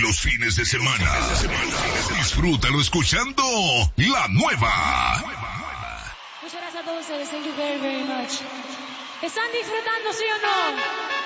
los fines de semana. Disfrútalo escuchando La Nueva. Muchas gracias a todos ustedes. Thank you very, very much. ¿Están disfrutando, sí o no?